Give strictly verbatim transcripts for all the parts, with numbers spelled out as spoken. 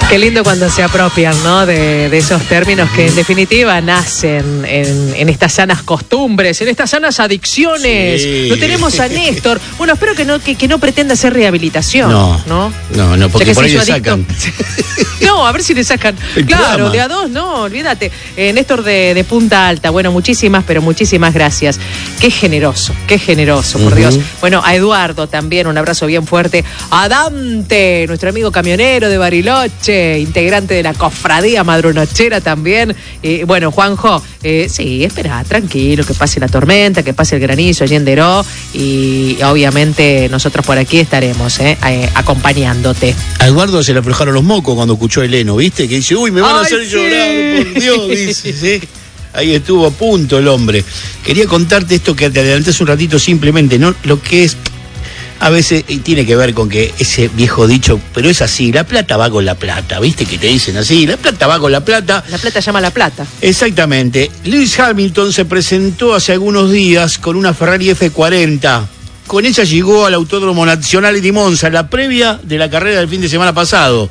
Qué lindo cuando se apropian, ¿no? De, de esos términos que en definitiva nacen en, en estas sanas costumbres, en estas sanas adicciones. Sí. Lo tenemos a Néstor. Bueno, espero que no, que, que no pretenda hacer rehabilitación. No, no, no, no, porque o sea, por ahí se le hizo adicto. sacan. No, a ver si le sacan. El claro, programa. de a dos, no, olvídate. Eh, Néstor de, de Punta Alta. Bueno, muchísimas, pero muchísimas gracias. Qué generoso, qué generoso, por Uh-huh. Dios. Bueno, a Eduardo también, un abrazo bien fuerte. A Dante, nuestro amigo camionero de Bariloche, integrante de la cofradía madrunochera también. Eh, bueno, Juanjo, eh, sí, espera, tranquilo, que pase la tormenta, que pase el granizo allí en Deró. Y obviamente nosotros por aquí estaremos eh, eh, acompañándote. A Eduardo se le aflojaron los mocos cuando escuchó a Eleno, ¿viste? Que dice, uy, me van a Ay, hacer sí. llorar, por Dios, dice, ¿sí? Ahí estuvo a punto el hombre. Quería contarte esto que te adelanté hace un ratito simplemente, ¿no? Lo que es, a veces, y tiene que ver con que ese viejo dicho, pero es así, la plata va con la plata, ¿viste? Que te dicen así, la plata va con la plata. La plata llama a la plata. Exactamente. Lewis Hamilton se presentó hace algunos días con una Ferrari F cuarenta. Con ella llegó al Autódromo Nacional de Monza, la previa de la carrera del fin de semana pasado.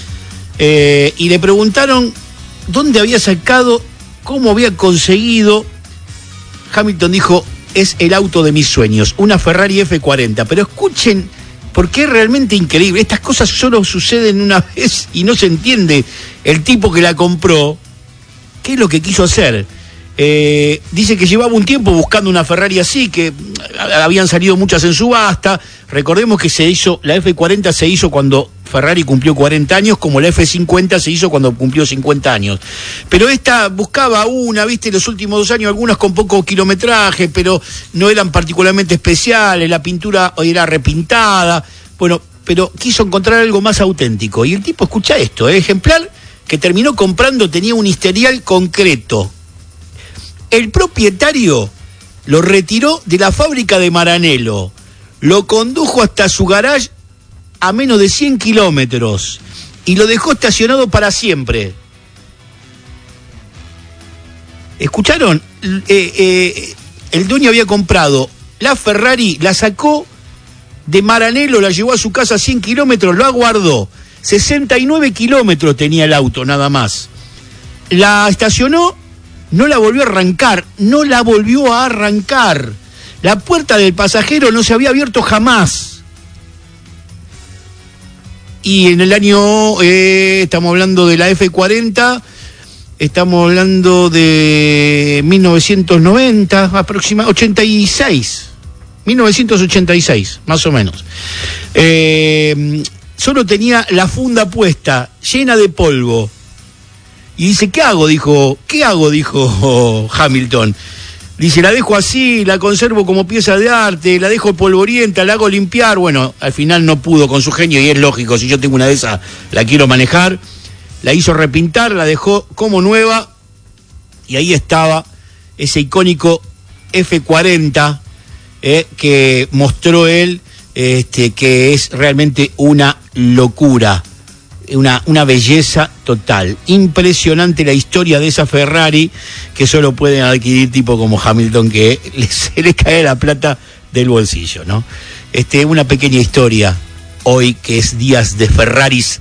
Eh, y le preguntaron dónde había sacado, cómo había conseguido. Hamilton dijo, es el auto de mis sueños, una Ferrari F cuarenta. Pero escuchen, porque es realmente increíble. Estas cosas solo suceden una vez y no se entiende el tipo que la compró qué es lo que quiso hacer. Eh, dice que llevaba un tiempo buscando una Ferrari así, que habían salido muchas en subasta. Recordemos que se hizo, la F cuarenta se hizo cuando Ferrari cumplió cuarenta años, como la F cincuenta se hizo cuando cumplió cincuenta años. Pero esta buscaba una, viste, en los últimos dos años, algunas con poco kilometraje, pero no eran particularmente especiales, la pintura era repintada, bueno, pero quiso encontrar algo más auténtico. Y el tipo, escucha esto, el ejemplar que terminó comprando tenía un historial concreto. El propietario lo retiró de la fábrica de Maranello, lo condujo hasta su garage a menos de cien kilómetros y lo dejó estacionado para siempre. ¿Escucharon? Eh, eh, el dueño había comprado la Ferrari, la sacó de Maranello, la llevó a su casa a cien kilómetros, lo aguardó. sesenta y nueve kilómetros tenía el auto, nada más. La estacionó, no la volvió a arrancar, no la volvió a arrancar. La puerta del pasajero no se había abierto jamás. Y en el año, eh, estamos hablando de la F cuarenta, estamos hablando de mil novecientos noventa, aproximadamente, ochenta y seis, mil novecientos ochenta y seis, más o menos. Eh, solo tenía la funda puesta, llena de polvo. Y dice, ¿qué hago? Dijo, ¿qué hago? Dijo Hamilton. Dice, la dejo así, la conservo como pieza de arte, la dejo polvorienta, la hago limpiar. Bueno, al final no pudo con su genio y es lógico, si yo tengo una de esas, la quiero manejar. La hizo repintar, la dejó como nueva y ahí estaba ese icónico F cuarenta eh, que mostró él, este, que es realmente una locura. Una, una belleza total. Impresionante la historia de esa Ferrari que solo pueden adquirir tipo como Hamilton, que le, se le cae la plata del bolsillo, ¿no? Este, una pequeña historia hoy que es días de Ferraris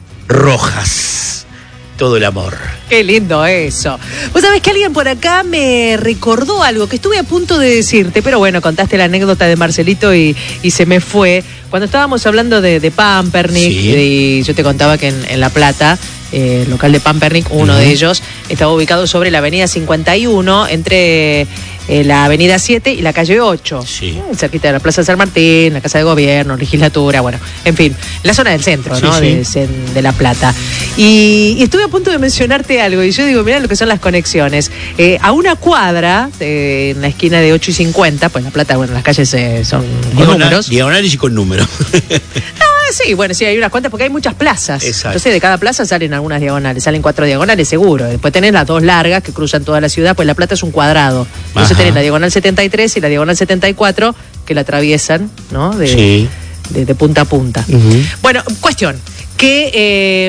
rojas. Todo el amor. Qué lindo eso. Vos sabés que alguien por acá me recordó algo que estuve a punto de decirte, pero bueno, contaste la anécdota de Marcelito y, y se me fue. Cuando estábamos hablando de, de Pampernick, Sí. y yo te contaba que en, en La Plata, eh, el local de Pampernick, uno uh-huh. de ellos, estaba ubicado sobre la avenida cincuenta y uno, entre eh, la avenida siete y la calle ocho. Sí. Cerquita de la Plaza San Martín, la Casa de Gobierno, Legislatura, bueno, en fin, la zona del centro, sí, ¿no? Sí. De, de La Plata. Y, y estuve a punto de mencionarte algo, y yo digo, mirá lo que son las conexiones. Eh, a una cuadra, eh, en la esquina de ocho y cincuenta, pues La Plata, bueno, las calles eh, son con Diagonal, números. Diagonales y con números. Ah, sí, bueno, sí, hay unas cuantas porque hay muchas plazas. Exacto. Entonces de cada plaza salen algunas diagonales, salen cuatro diagonales seguro. Después tenés las dos largas que cruzan toda la ciudad, pues La Plata es un cuadrado. Entonces Ajá. tenés la diagonal setenta y tres y la diagonal setenta y cuatro que la atraviesan, ¿no? De, Sí. de, de punta a punta. Uh-huh. Bueno, cuestión, que eh,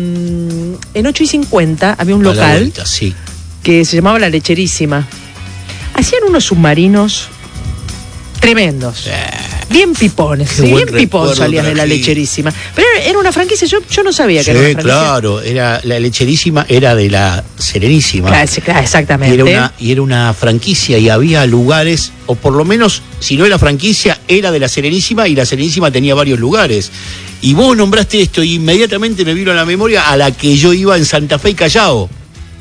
en ocho y cincuenta había un A la local vuelta, sí. que se llamaba La Lecherísima. Hacían unos submarinos tremendos. Eh. Bien pipones, sí, bien pipón salías de la Lecherísima. Pero era una franquicia, yo, yo no sabía que sí, era una franquicia. Claro, era, la Lecherísima era de la Serenísima. Claro, claro, exactamente. Y era, una, y era una franquicia y había lugares, o por lo menos, si no era franquicia, era de la Serenísima y la Serenísima tenía varios lugares. Y vos nombraste esto y inmediatamente me vino a la memoria a la que yo iba en Santa Fe y Callao.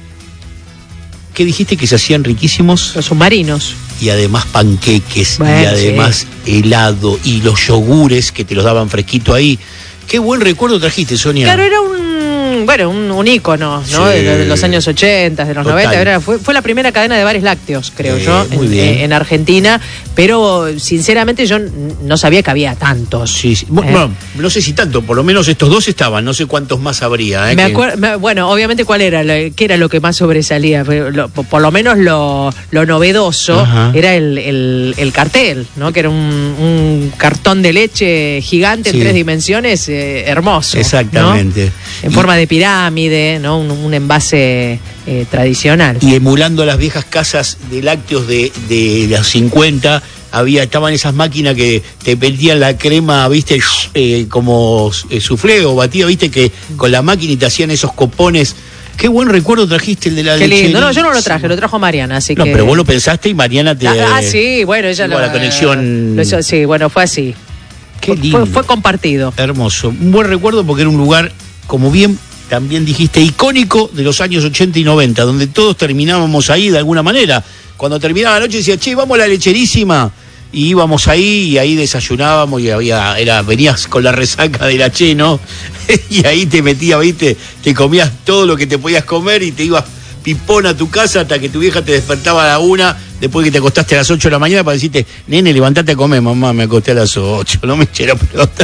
¿Qué dijiste? Que se hacían riquísimos. Los submarinos. Y además panqueques, bueno, y además sí. helado, y los yogures que te los daban fresquito ahí. Qué buen recuerdo trajiste, Sonia. Claro, era un, bueno, un, un ícono, ¿no? Sí. De, de los años ochenta, de los Total. noventa. Era, fue, fue la primera cadena de bares lácteos, creo Eh, yo, muy en, bien. en Argentina. Pero, sinceramente, yo no sabía que había tantos. Sí, sí. ¿eh? Bueno, no sé si tanto, por lo menos estos dos estaban, no sé cuántos más habría. ¿eh? Me que... acuer- me- bueno, obviamente, ¿cuál era? Lo- ¿Qué era lo que más sobresalía? Lo- por, por lo menos lo, lo novedoso Ajá. era el, el, el cartel, ¿no? Que era un, un cartón de leche gigante Sí. en tres dimensiones, eh, hermoso. Exactamente. ¿no? En Y- forma de pirámide, ¿no? Un, un envase eh, tradicional. Y emulando las viejas casas de lácteos de, de los cincuenta, había, estaban esas máquinas que te metían la crema, viste, eh, como eh, soufflé o batida, viste, que con la máquina y te hacían esos copones. Qué buen recuerdo trajiste el de la Qué leche. lindo. No, yo no lo traje, lo trajo Mariana, así No, que... pero vos lo pensaste y Mariana te... Ah, ah, sí, bueno, ella tuvo lo... la conexión. lo hizo- sí, bueno, fue así. Qué Fue- lindo. Fue, fue compartido. Hermoso. Un buen recuerdo porque era un lugar, como bien también dijiste, icónico de los años ochenta y noventa, donde todos terminábamos ahí de alguna manera. Cuando terminaba la noche decía, che, vamos a la Lecherísima. Y íbamos ahí y ahí desayunábamos y había, era, venías con la resaca de la Che, ¿no? Y ahí te metías, viste, te comías todo lo que te podías comer y te ibas pipón a tu casa hasta que tu vieja te despertaba a la una, después que te acostaste a las ocho de la mañana para decirte, nene, levantate a comer. Mamá, me acosté a las ocho, no me eché la pelota.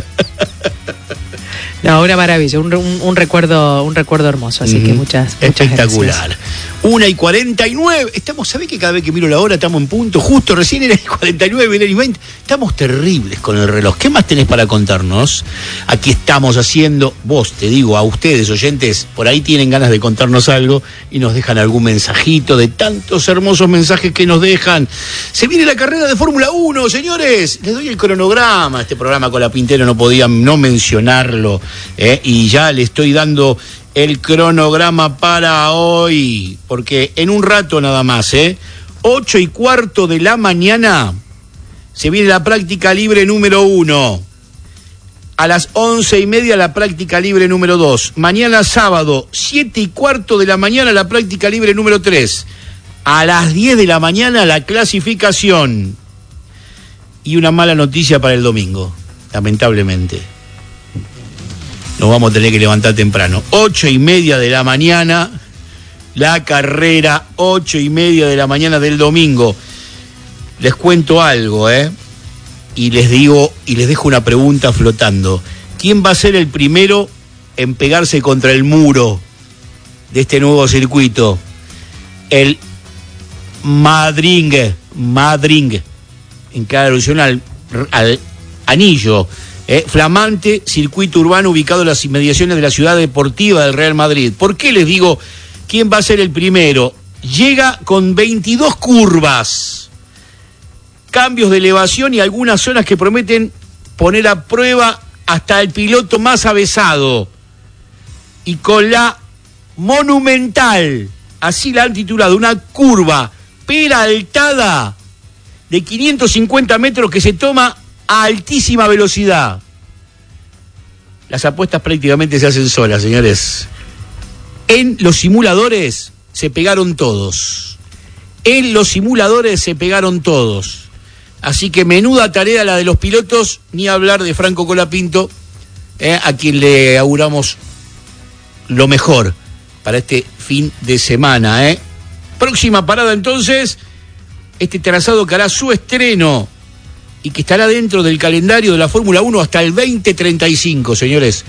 No, una maravilla, un, un, un recuerdo, un recuerdo hermoso, así Mm, que muchas, muchas espectacular. gracias. Una y cuarenta y nueve. Estamos, ¿sabés que cada vez que miro la hora estamos en punto? Justo recién era y cuarenta y nueve, era y veinte. Estamos terribles con el reloj. ¿Qué más tenés para contarnos? Aquí estamos haciendo, vos te digo, a ustedes, oyentes, por ahí tienen ganas de contarnos algo y nos dejan algún mensajito de tantos hermosos mensajes que nos dejan. Se viene la carrera de Fórmula uno, señores. Les doy el cronograma. Este programa con la Pintero no podía no mencionarlo. ¿eh? Y ya le estoy dando el cronograma para hoy, porque en un rato nada más, ¿eh? Ocho y cuarto de la mañana se viene la práctica libre número uno. A las once y media la práctica libre número dos. Mañana sábado, siete y cuarto de la mañana la práctica libre número tres. A las diez de la mañana la clasificación. Y una mala noticia para el domingo, lamentablemente. Nos vamos a tener que levantar temprano. Ocho y media de la mañana, la carrera, ocho y media de la mañana del domingo. Les cuento algo, ¿eh? Y les digo, y les dejo una pregunta flotando. ¿Quién va a ser el primero en pegarse contra el muro de este nuevo circuito? El Madringue, Madringue, en cada alusión al, al anillo. Eh, flamante circuito urbano ubicado en las inmediaciones de la ciudad deportiva del Real Madrid. ¿Por qué les digo quién va a ser el primero? Llega con veintidós curvas, cambios de elevación y algunas zonas que prometen poner a prueba hasta el piloto más avesado. Y con la monumental, así la han titulado, una curva peraltada de quinientos cincuenta metros que se toma a altísima velocidad. Las apuestas prácticamente se hacen solas, señores. En los simuladores se pegaron todos. En los simuladores se pegaron todos. Así que menuda tarea la de los pilotos, ni hablar de Franco Colapinto, eh, a quien le auguramos lo mejor para este fin de semana. Eh. Próxima parada entonces, este trazado que hará su estreno y que estará dentro del calendario de la Fórmula uno hasta el veinte treinta y cinco, señores.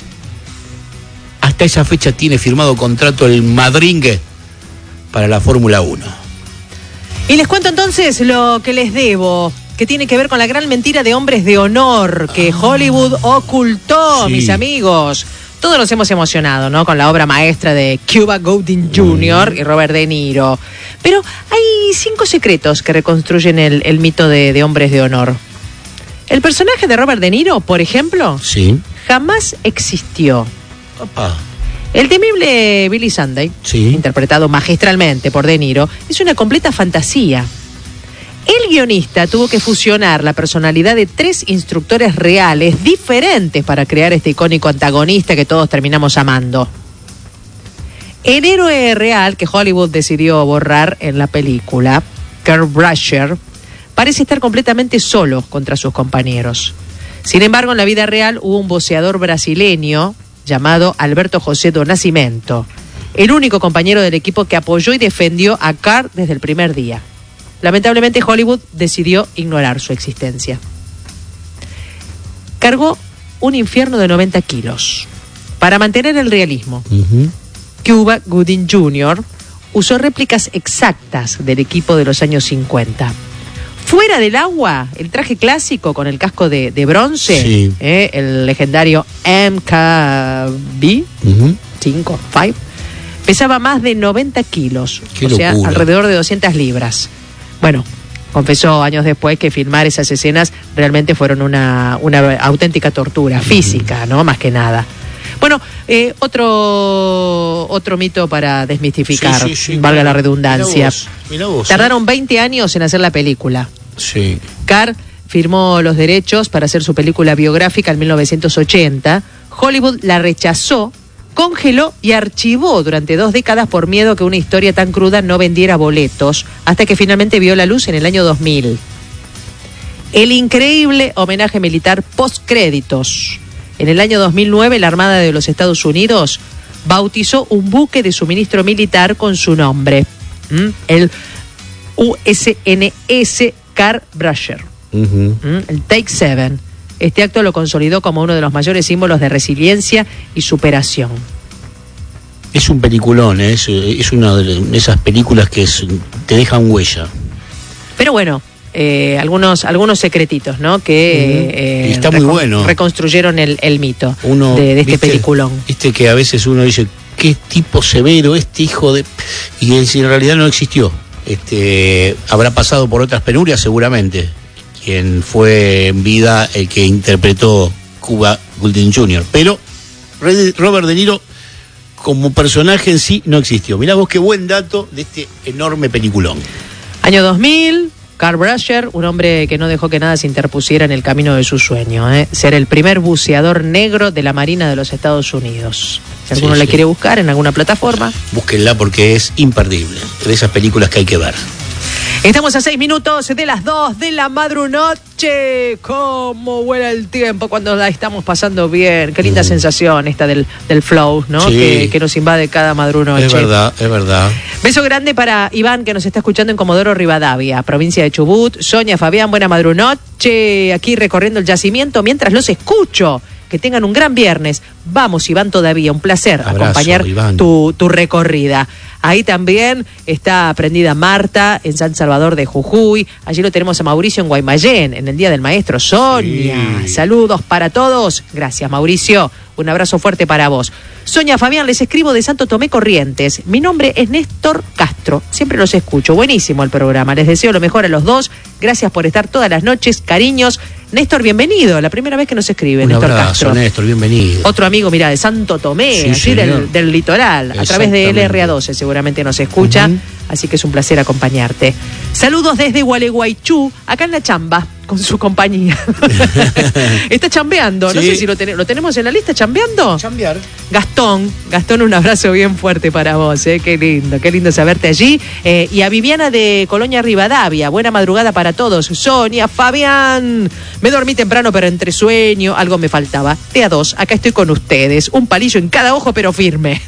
Hasta esa fecha tiene firmado contrato el Madringue para la Fórmula uno. Y les cuento entonces lo que les debo, que tiene que ver con la gran mentira de Hombres de Honor que Hollywood ocultó, Sí. mis amigos. Todos nos hemos emocionado, ¿no? Con la obra maestra de Cuba Gooding junior y Robert De Niro. Pero hay cinco secretos que reconstruyen el, el mito de, de Hombres de Honor. El personaje de Robert De Niro, por ejemplo, Sí. jamás existió. Opa. El temible Billy Sunday, Sí. interpretado magistralmente por De Niro, es una completa fantasía. El guionista tuvo que fusionar la personalidad de tres instructores reales diferentes para crear este icónico antagonista que todos terminamos amando. El héroe real que Hollywood decidió borrar en la película, Kurt Brasher, parece estar completamente solo contra sus compañeros. Sin embargo, en la vida real hubo un boxeador brasileño llamado Alberto José do Nascimento, el único compañero del equipo que apoyó y defendió a Kurt desde el primer día. Lamentablemente, Hollywood decidió ignorar su existencia. Cargó un infierno de noventa kilos. Para mantener el realismo, Uh-huh. Cuba Gooding junior usó réplicas exactas del equipo de los años cincuenta. Fuera del agua, el traje clásico con el casco de, de bronce, Sí. eh, el legendario M K B Uh-huh. cinco, cinco, pesaba más de noventa kilos, Qué o sea, locura. alrededor de doscientas libras. Bueno, confesó años después que filmar esas escenas realmente fueron una, una auténtica tortura física, ¿no? Más que nada. Bueno, eh, otro otro mito para desmistificar, Sí, sí, sí, valga claro. la redundancia. Mirá vos, mirá vos, Tardaron veinte años en hacer la película. ¿eh? Sí. Carr firmó los derechos para hacer su película biográfica en mil novecientos ochenta. Hollywood la rechazó, congeló y archivó durante dos décadas por miedo que una historia tan cruda no vendiera boletos, hasta que finalmente vio la luz en el año dos mil. El increíble homenaje militar postcréditos. En el año dos mil nueve, la Armada de los Estados Unidos bautizó un buque de suministro militar con su nombre, ¿Mm? el U S N S Carl Brasher, Uh-huh. ¿Mm? el Take Seven. Este acto lo consolidó como uno de los mayores símbolos de resiliencia y superación. Es un peliculón, ¿eh? es, es una de esas películas que es- te dejan huella. Pero bueno, eh, algunos algunos secretitos, ¿no? Que eh, Y está muy recon- bueno. reconstruyeron el, el mito Uno, de, de este ¿viste? peliculón. Viste que a veces uno dice, qué tipo severo este hijo de... Y en, en realidad no existió. Este, habrá pasado por otras penurias seguramente. Quien fue en vida el que interpretó Cuba Gooding junior Pero Red- Robert De Niro como personaje en sí no existió. Mirá vos qué buen dato de este enorme peliculón. Año dos mil, Carl Brasher, un hombre que no dejó que nada se interpusiera en el camino de su sueño, ¿eh? Ser el primer buceador negro de la Marina de los Estados Unidos. Si alguno Sí, le sí. quiere buscar en alguna plataforma. Búsquenla porque es imperdible. De esas películas que hay que ver. Estamos a seis minutos de las dos de la madrunoche. ¿Cómo vuela el tiempo cuando la estamos pasando bien? Qué linda Mm. sensación esta del, del flow, ¿no? Sí. Que, que nos invade cada madrunoche. Es verdad, es verdad. Beso grande para Iván, que nos está escuchando en Comodoro Rivadavia, provincia de Chubut. Sonia, Fabián, buena madrunoche. Aquí recorriendo el yacimiento mientras los escucho. Que tengan un gran viernes. Vamos, Iván, todavía. Un placer Abrazo, acompañar Iván. tu, tu recorrida. Ahí también está prendida Marta en San Salvador de Jujuy. Allí lo tenemos a Mauricio en Guaymallén, en el Día del Maestro. Sonia, Sí. saludos para todos. Gracias, Mauricio. Un abrazo fuerte para vos. Sonia, Fabián, les escribo de Santo Tomé, Corrientes. Mi nombre es Néstor Castro. Siempre los escucho. Buenísimo el programa. Les deseo lo mejor a los dos. Gracias por estar todas las noches. Cariños. Néstor, bienvenido. La primera vez que nos escribe, Un Néstor abrazo, Castro. Néstor, bienvenido. Otro amigo, mira, de Santo Tomé, Sí, allí señor. del, del litoral, a través de L R A doce seguramente nos escucha, Ujú. así que es un placer acompañarte. Saludos desde Gualeguaychú, acá en la chamba, con su compañía. Está chambeando, no Sí. sé si lo, ten- lo tenemos en la lista, chambeando. Cambiar. Gastón, Gastón, un abrazo bien fuerte para vos, ¿eh? Qué lindo, qué lindo saberte allí. Eh, y a Viviana de Colonia Rivadavia, buena madrugada para todos. Sonia, Fabián, me dormí temprano pero entre sueño, algo me faltaba. De a dos, acá estoy con ustedes, un palillo en cada ojo pero firme.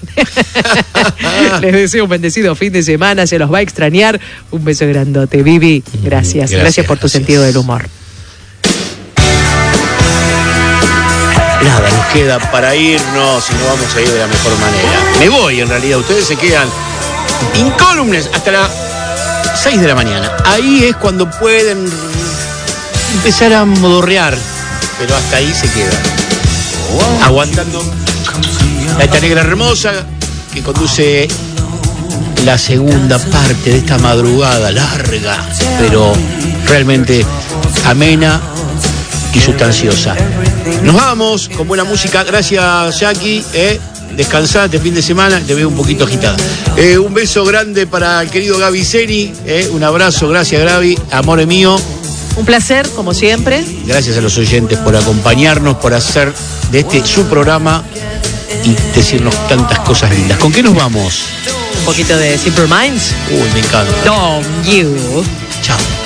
Les deseo un bendecido fin de semana, se los va a extrañar. Un beso grandote, Vivi, gracias, gracias, Gracias, por tu gracias. sentido del humor. Nada, nos queda para irnos y nos vamos a ir de la mejor manera. Me voy, en realidad. Ustedes se quedan incólumes hasta las seis de la mañana. Ahí es cuando pueden empezar a modorrear, pero hasta ahí se quedan. Aguantando esta negra hermosa que conduce la segunda parte de esta madrugada larga, pero realmente amena y sustanciosa. Nos vamos con buena música. Gracias, Jackie. Eh. Descansá este fin de semana, te veo un poquito agitada. Eh, un beso grande para el querido Gaby Seni. Eh. Un abrazo, gracias, Gaby. Amor mío. Un placer, como siempre. Gracias a los oyentes por acompañarnos, por hacer de este su programa y decirnos tantas cosas lindas. ¿Con qué nos vamos? Un poquito de Simple Minds. Uy, me encanta. Don't you. Chao.